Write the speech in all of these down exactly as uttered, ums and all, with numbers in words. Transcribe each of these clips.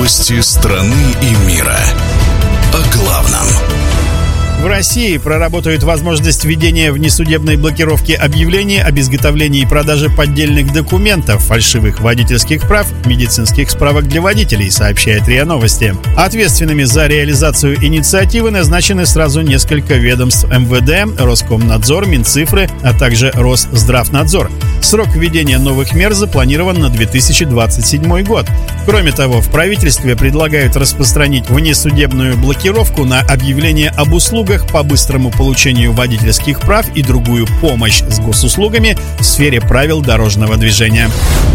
Новости страны и мира. О главном. В России проработают возможность введения внесудебной блокировки объявлений об изготовлении и продаже поддельных документов, фальшивых водительских прав, медицинских справок для водителей, сообщает РИА Новости. Ответственными за реализацию инициативы назначены сразу несколько ведомств: эм вэ дэ, Роскомнадзор, Минцифры, а также Росздравнадзор. Срок введения новых мер запланирован на две тысячи двадцать седьмой год. Кроме того, в правительстве предлагают распространить внесудебную блокировку на объявления об услугах по быстрому получению водительских прав и другую помощь с госуслугами в сфере правил дорожного движения.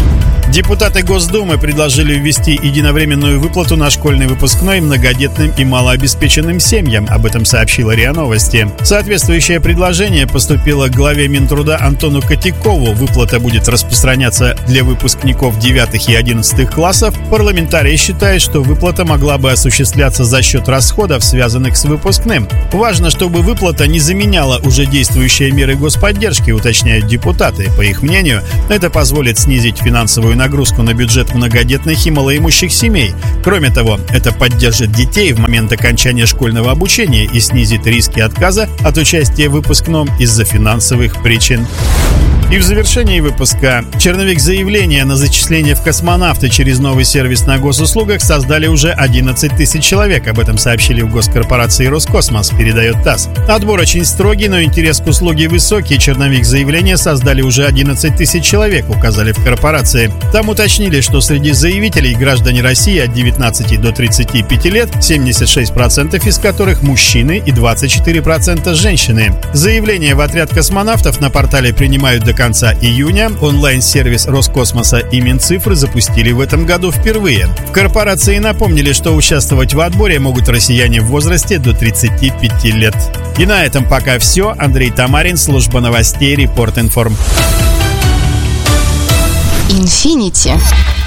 Депутаты Госдумы предложили ввести единовременную выплату на школьный выпускной многодетным и малообеспеченным семьям. Об этом сообщила РИА Новости. Соответствующее предложение поступило к главе Минтруда Антону Котякову. Выплата будет распространяться для выпускников девятых и одиннадцатых классов. Парламентарии считают, что выплата могла бы осуществляться за счет расходов, связанных с выпускным. Важно, чтобы выплата не заменяла уже действующие меры господдержки, уточняют депутаты. По их мнению, это позволит снизить финансовую нагрузку на бюджет многодетных и малоимущих семей. Кроме того, это поддержит детей в момент окончания школьного обучения и снизит риски отказа от участия в выпускном из-за финансовых причин. И в завершении выпуска. Черновик заявления на зачисление в космонавты через новый сервис на госуслугах создали уже одиннадцать тысяч человек. Об этом сообщили в госкорпорации «Роскосмос», передает ТАСС. Отбор очень строгий, но интерес к услуге высокий. Черновик заявления создали уже одиннадцать тысяч человек, указали в корпорации. Там уточнили, что среди заявителей граждане России от девятнадцати до тридцати пяти лет, семьдесят шесть процентов из которых мужчины и двадцать четыре процента женщины. Заявления в отряд космонавтов на портале принимают до конца июня. Онлайн-сервис Роскосмоса и Минцифры запустили в этом году впервые. В корпорации напомнили, что участвовать в отборе могут россияне в возрасте до тридцати пяти лет. И на этом пока все. Андрей Тамарин, служба новостей, Репорт Информ. Infinity.